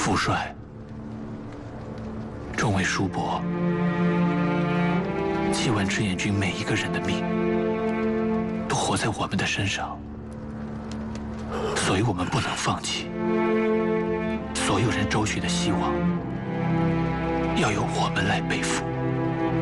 父帅，众位叔伯，7万赤焰军每一个人的命都活在我们的身上，所以我们不能放弃。所有人周旋的希望要由我们来背负。